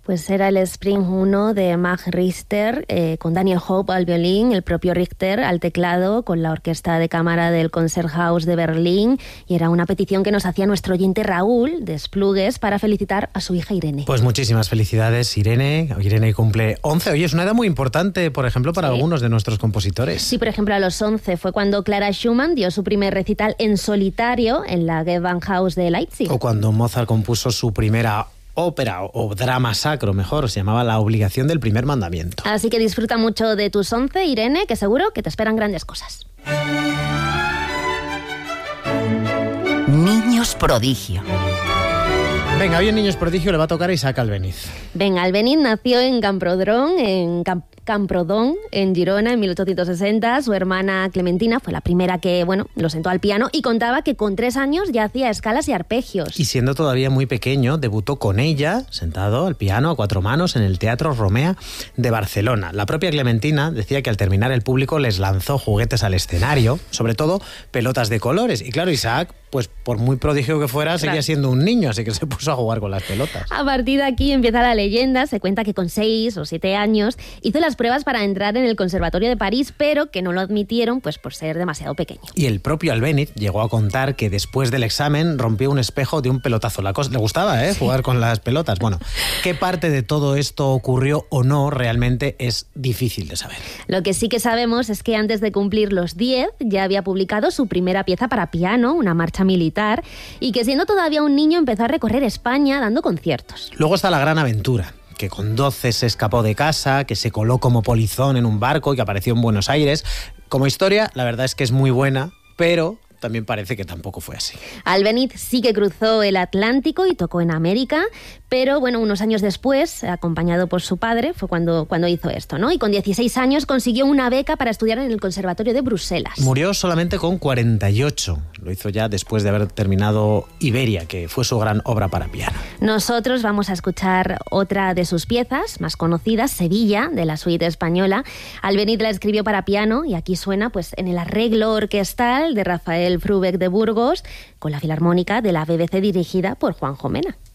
Pues era el Spring 1 de Max Richter, con Daniel Hope al violín, el propio Richter al teclado, con la Orquesta de Cámara del Konzerthaus de Berlín, y era una petición que nos hacía nuestro oyente Raúl de Esplugues para felicitar a su hija Irene. Pues muchísimas felicidades, Irene. Irene cumple 11. Oye, es una edad muy importante, por ejemplo, para algunos de nuestros compositores. Sí, por ejemplo, a los 11 fue cuando Clara Schumann dio su primer recital en solitario en la Gewandhaus de Leipzig. O cuando Mozart compuso su primera ópera o drama sacro, mejor, se llamaba La obligación del primer mandamiento. Así que disfruta mucho de tus 11, Irene, que seguro que te esperan grandes cosas. Niños prodigio. Venga, hoy en Niños Prodigio le va a tocar a Isaac Albéniz. Venga, Albéniz nació en Camprodon, en Girona, en 1860. Su hermana Clementina fue la primera que, lo sentó al piano y contaba que con 3 años ya hacía escalas y arpegios. Y siendo todavía muy pequeño, debutó con ella, sentado al piano a 4 manos, en el Teatro Romea de Barcelona. La propia Clementina decía que al terminar el público les lanzó juguetes al escenario, sobre todo pelotas de colores. Y claro, Isaac, pues por muy prodigio que fuera, seguía siendo un niño, así que se puso a jugar con las pelotas. A partir de aquí empieza la leyenda. Se cuenta que con 6 o 7 años hizo las pruebas para entrar en el Conservatorio de París, pero que no lo admitieron pues por ser demasiado pequeño. Y el propio Albéniz llegó a contar que después del examen rompió un espejo de un pelotazo. Le gustaba, jugar con las pelotas. Bueno, qué parte de todo esto ocurrió o no realmente es difícil de saber. Lo que sí que sabemos es que antes de cumplir los 10 ya había publicado su primera pieza para piano, una marcha militar, y que siendo todavía un niño empezó a recorrer España dando conciertos. Luego está la gran aventura, que con 12 se escapó de casa, que se coló como polizón en un barco y que apareció en Buenos Aires. Como historia, la verdad es que es muy buena, pero también parece que tampoco fue así. Albéniz sí que cruzó el Atlántico y tocó en América, pero unos años después, acompañado por su padre, fue cuando hizo esto, ¿no? Y con 16 años consiguió una beca para estudiar en el Conservatorio de Bruselas. Murió solamente con 48. Lo hizo ya después de haber terminado Iberia, que fue su gran obra para piano. Nosotros vamos a escuchar otra de sus piezas más conocidas, Sevilla, de la suite española. Albéniz la escribió para piano y aquí suena pues en el arreglo orquestal de Rafael Frubeck de Burgos, con la filarmónica de la BBC dirigida por Juanjo Mena.